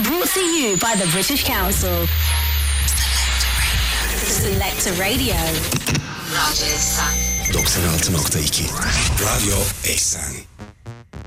Brought to you by the British Council. Selector Radio. 96.2 Radyo Eksen.